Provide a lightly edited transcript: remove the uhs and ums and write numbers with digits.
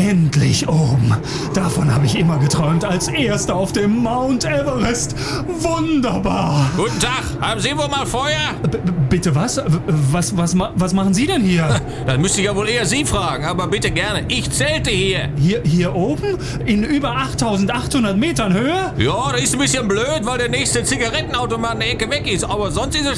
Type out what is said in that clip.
Endlich oben. Davon habe ich immer geträumt, als Erster auf dem Mount Everest. Wunderbar. Guten Tag, haben Sie wohl mal Feuer? Bitte was? Was machen Sie denn hier? Das müsste ich ja wohl eher Sie fragen, aber bitte gerne. Ich zelte hier. Hier oben? In über 8800 Metern Höhe? Ja, das ist ein bisschen blöd, weil der nächste Zigarettenautomat in der Ecke weg ist, aber sonst ist es